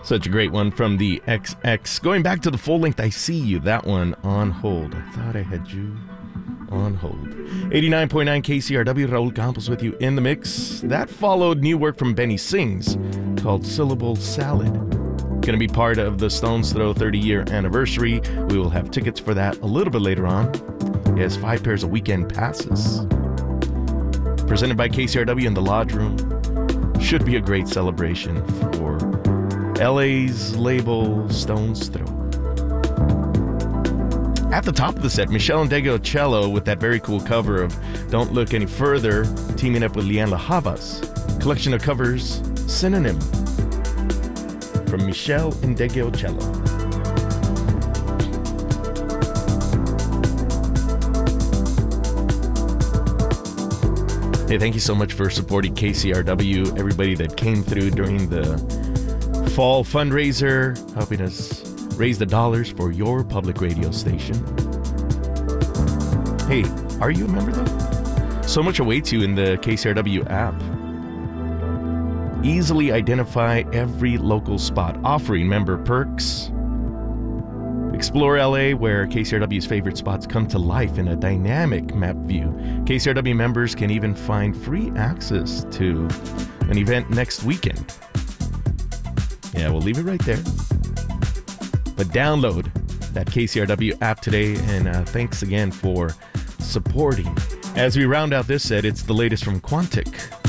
Such a great one from the XX. Going back to the full length, I See You. That one on hold. I thought I had you on hold. 89.9 KCRW, Raul Campos with you in the mix. That followed new work from Benny Sings called Syllable Salad. Going to be part of the Stones Throw 30-year anniversary. We will have tickets for that a little bit later on. He has 5 pairs of weekend passes. Presented by KCRW in the Lodge Room. Should be a great celebration for LA's label Stones Throw. At the top of the set, Michelle Ndegeocello with that very cool cover of Don't Look Any Further, teaming up with Lianne La Havas. Collection of covers, Synonym, from Michelle Ndegeocello. Hey, thank you so much for supporting KCRW, everybody that came through during the fall fundraiser, helping us raise the dollars for your public radio station. Hey, are you a member though? So much awaits you in the KCRW app. Easily identify every local spot, offering member perks. Explore LA, where KCRW's favorite spots come to life in a dynamic map view. KCRW members can even find free access to an event next weekend. Yeah, we'll leave it right there. But download that KCRW app today, and thanks again for supporting. As we round out this set, it's the latest from Quantic.